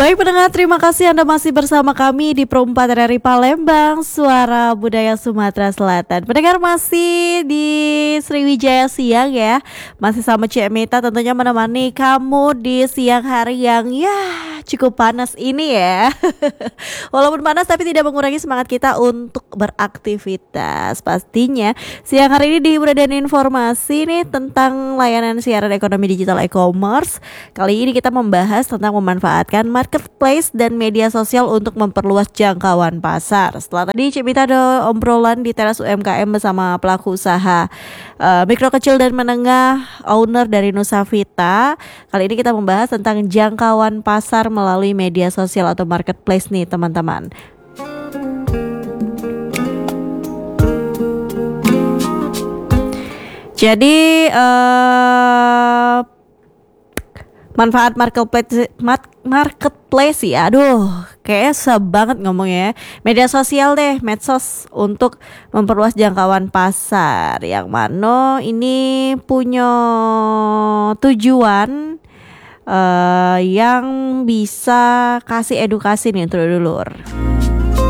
Baik pendengar, terima kasih Anda masih bersama kami di Pro 4 RRI Palembang, Suara Budaya Sumatera Selatan. Pendengar masih di Sriwijaya Siang ya, masih sama Cik Mita tentunya menemani kamu di siang hari yang cukup panas ini ya. Walaupun panas tapi tidak mengurangi semangat kita untuk beraktivitas. Pastinya siang hari ini dihibur dan informasi nih tentang layanan siaran ekonomi digital e-commerce. Kali ini kita membahas tentang memanfaatkan marketplace dan media sosial untuk memperluas jangkauan pasar. Setelah tadi Cik Mita ada obrolan di teras UMKM bersama pelaku usaha mikro kecil dan menengah owner dari Nusavita. Kali ini kita membahas tentang jangkauan pasar melalui media sosial atau marketplace nih teman-teman. Jadi manfaat marketplace ya, aduh kayak banget ngomongnya. Media sosial deh, medsos untuk memperluas jangkauan pasar. Yang mana ini punya tujuan yang bisa kasih edukasi nih untuk dulur.